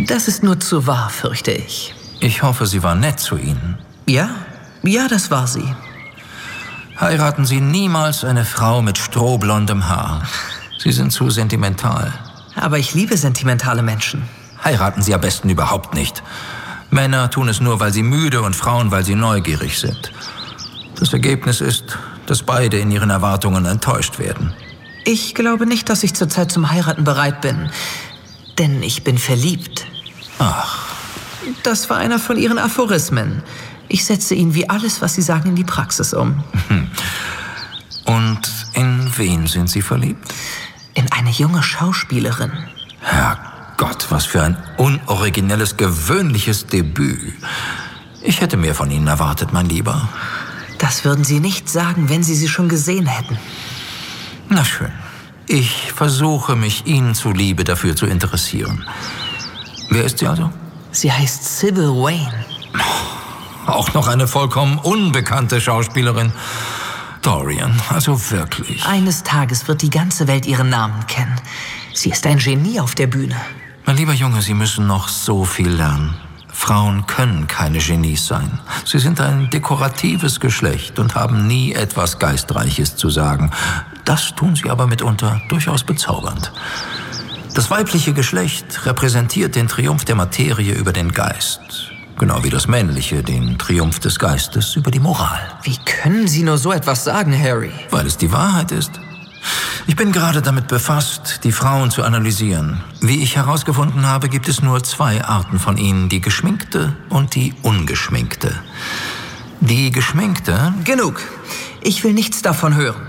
Das ist nur zu wahr, fürchte ich. Ich hoffe, sie war nett zu Ihnen. Ja, das war sie. Heiraten Sie niemals eine Frau mit strohblondem Haar. Sie sind zu sentimental. Aber ich liebe sentimentale Menschen. Heiraten Sie am besten überhaupt nicht. Männer tun es nur, weil sie müde und Frauen, weil sie neugierig sind. Das Ergebnis ist, dass beide in ihren Erwartungen enttäuscht werden. Ich glaube nicht, dass ich zurzeit zum Heiraten bereit bin. Denn ich bin verliebt. Ach. Das war einer von Ihren Aphorismen. Ich setze ihn wie alles, was Sie sagen, in die Praxis um. Und in wen sind Sie verliebt? In eine junge Schauspielerin. Herrgott, was für ein unoriginelles, gewöhnliches Debüt. Ich hätte mehr von Ihnen erwartet, mein Lieber. Das würden Sie nicht sagen, wenn Sie sie schon gesehen hätten. Na schön. Ich versuche mich Ihnen zuliebe dafür zu interessieren. Wer ist sie also? Sie heißt Sybil Wayne. Auch noch eine vollkommen unbekannte Schauspielerin. Dorian, also wirklich. Eines Tages wird die ganze Welt ihren Namen kennen. Sie ist ein Genie auf der Bühne. Mein lieber Junge, Sie müssen noch so viel lernen. Frauen können keine Genies sein. Sie sind ein dekoratives Geschlecht und haben nie etwas Geistreiches zu sagen. Das tun sie aber mitunter durchaus bezaubernd. Das weibliche Geschlecht repräsentiert den Triumph der Materie über den Geist. Genau wie das männliche den Triumph des Geistes über die Moral. Wie können Sie nur so etwas sagen, Harry? Weil es die Wahrheit ist. Ich bin gerade damit befasst, die Frauen zu analysieren. Wie ich herausgefunden habe, gibt es nur 2 Arten von ihnen, die geschminkte und die ungeschminkte. Die geschminkte... Genug. Ich will nichts davon hören.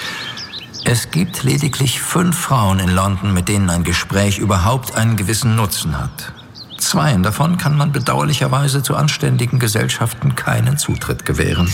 Es gibt lediglich 5 Frauen in London, mit denen ein Gespräch überhaupt einen gewissen Nutzen hat. 2 davon kann man bedauerlicherweise zu anständigen Gesellschaften keinen Zutritt gewähren.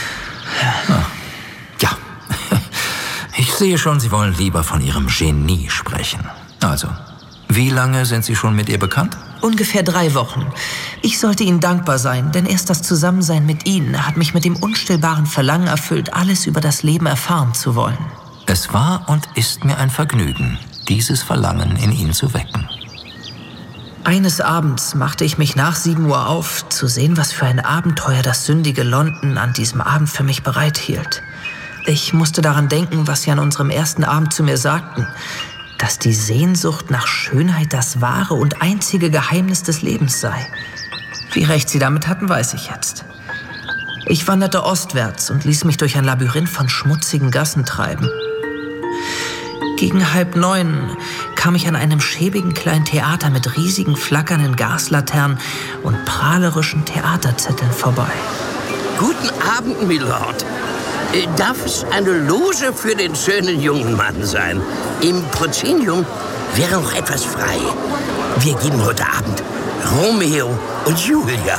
Ja, ich sehe schon, Sie wollen lieber von Ihrem Genie sprechen. Also, wie lange sind Sie schon mit ihr bekannt? Ungefähr 3 Wochen. Ich sollte Ihnen dankbar sein, denn erst das Zusammensein mit Ihnen hat mich mit dem unstillbaren Verlangen erfüllt, alles über das Leben erfahren zu wollen. Es war und ist mir ein Vergnügen, dieses Verlangen in Ihnen zu wecken. Eines Abends machte ich mich nach 7 Uhr auf, zu sehen, was für ein Abenteuer das sündige London an diesem Abend für mich bereithielt. Ich musste daran denken, was Sie an unserem ersten Abend zu mir sagten, dass die Sehnsucht nach Schönheit das wahre und einzige Geheimnis des Lebens sei. Wie recht Sie damit hatten, weiß ich jetzt. Ich wanderte ostwärts und ließ mich durch ein Labyrinth von schmutzigen Gassen treiben. Gegen 8:30 kam ich an einem schäbigen kleinen Theater mit riesigen flackernden Gaslaternen und prahlerischen Theaterzetteln vorbei. Guten Abend, Milord. Darf es eine Loge für den schönen jungen Mann sein? Im Proszenium wäre noch etwas frei. Wir geben heute Abend Romeo und Julia.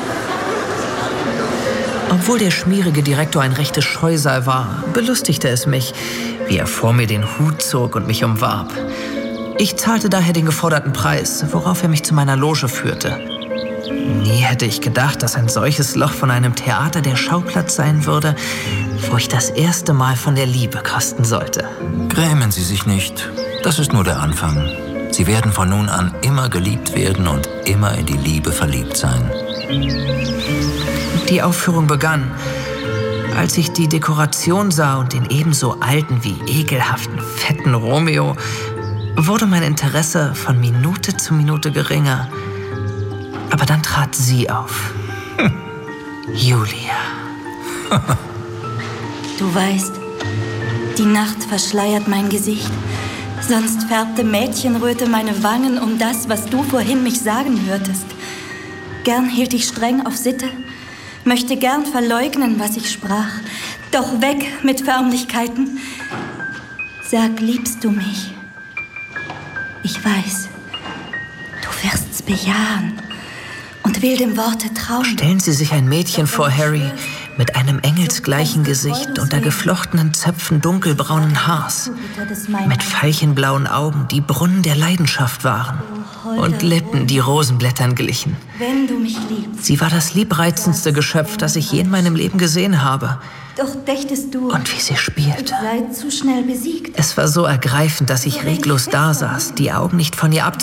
Obwohl der schmierige Direktor ein rechtes Scheusal war, belustigte es mich, wie er vor mir den Hut zog und mich umwarb. Ich zahlte daher den geforderten Preis, worauf er mich zu meiner Loge führte. Nie hätte ich gedacht, dass ein solches Loch von einem Theater der Schauplatz sein würde, wo ich das erste Mal von der Liebe kosten sollte. Grämen Sie sich nicht. Das ist nur der Anfang. Sie werden von nun an immer geliebt werden und immer in die Liebe verliebt sein. Die Aufführung begann. Als ich die Dekoration sah und den ebenso alten wie ekelhaften, fetten Romeo, wurde mein Interesse von Minute zu Minute geringer. Aber dann trat sie auf. Julia. Du weißt, die Nacht verschleiert mein Gesicht. Sonst färbte Mädchenröte meine Wangen um das, was du vorhin mich sagen hörtest. Gern hielt ich streng auf Sitte, möchte gern verleugnen, was ich sprach. Doch weg mit Förmlichkeiten. Sag, liebst du mich? Ich weiß, du wirst's bejahen und will dem Worte trauen. Stellen Sie sich ein Mädchen vor, Harry, mit einem engelsgleichen Gesicht unter geflochtenen Zöpfen dunkelbraunen Haars, mit veilchenblauen Augen, die Brunnen der Leidenschaft waren, und Lippen, die Rosenblättern glichen. Wenn du mich liebst. Sie war das liebreizendste Geschöpf, das ich je in meinem Leben gesehen habe. Doch dächtest du, und wie sie spielte. Sei zu schnell besiegt. Es war so ergreifend, dass ich reglos dasaß, die Augen nicht von ihr